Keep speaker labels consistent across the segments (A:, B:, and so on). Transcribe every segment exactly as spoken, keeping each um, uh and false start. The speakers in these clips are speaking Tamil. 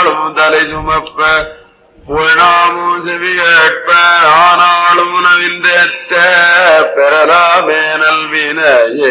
A: நாளும் தலை சுமப்ப புல்நாமும் செவி கேட்ப ஆனாலும் நவின்றேத்த பெறலாமே நல்வினையே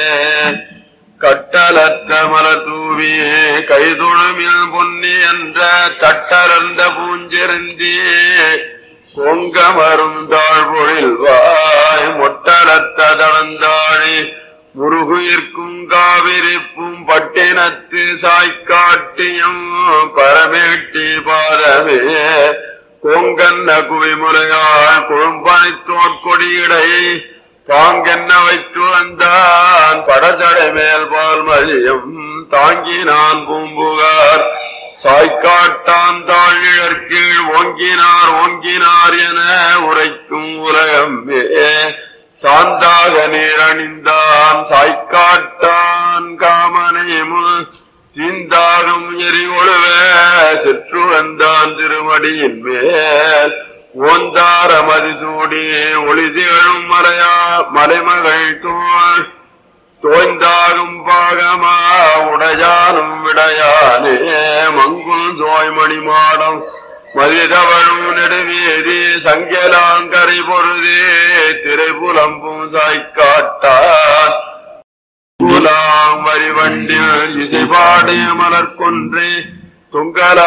A: கட்டலத்த மலர் தூவியே கைதுழுமில் பொன்னி என்ற தட்டலர்ந்த பூஞ்செருந்தியே பொங்கமரும் தாழ்பொழில் வாய் மொட்டலத்த தளந்தாழி முருகுயிர்க்கும் காவிரிப்பும் பட்டினத்து சாய்க்காட்டியும் பரமேட்டி பாதமே கொங்கன்ன குவிமுலையாள் கொழும்பனைத்தோட் கொடியிடையை பாங்கென்ன வைத்து வந்தான் படச்சடை மேல் பால் மதியம் தாங்கினான் பூம்புகார் சாய்க்காட்டான் தாழிழற்கீழ் ஓங்கினார் ஓங்கினார் என உரைக்கும் உலகமே சாந்தாக நீரணிந்தான் சாய்க்காட்டான் காமனையும் தீந்தாகும் எரிகொழுவ சிற்று வந்தான் திருமடியின் மேல் ஓந்தார மதிசூடி ஒளி திகழும் மலையா மலைமகள் தோள் தோய்ந்தாகும் பாகமா உடையானும் விடையானே மங்குள் தோய்மணி மாடம் மதிதவழும் நெடுவீதி சங்கலாங்கரை பொருதே திரைபுலம்பும் சாய்க்காட்டான் புலாம் வரிவண்டில் இசைபாடிய மலர் கொன்றே தொங்கலா